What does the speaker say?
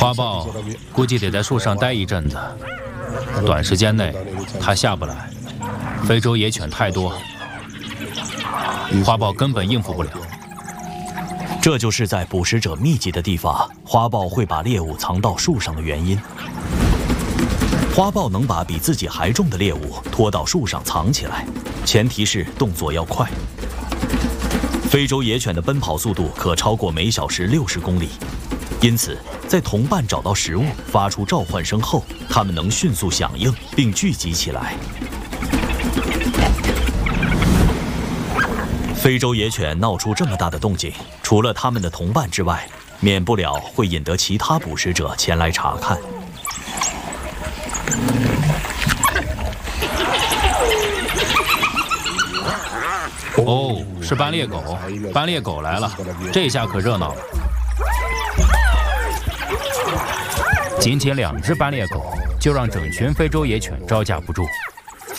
花豹估计得在树上待一阵子，短时间内它下不来。非洲野犬太多，花豹根本应付不了。 这就是在捕食者密集的地方，花豹会把猎物藏到树上的原因。花豹能把比自己还重的猎物拖到树上藏起来，前提是动作要快。非洲野犬的奔跑速度可超过每小时60公里，因此在同伴找到食物、发出召唤声后，它们能迅速响应并聚集起来。非洲野犬闹出这么大的动静，除了它们的同伴之外，免不了会引得其他捕食者前来查看。 哦，是斑鬣狗，斑鬣狗来了，这下可热闹了。仅仅2只斑鬣狗，就让整群非洲野犬招架不住。